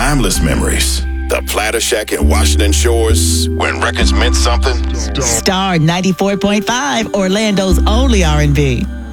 timeless memories. The Platter Shack in Washington Shores, when records meant something. Star 94.5, Orlando's only R&B.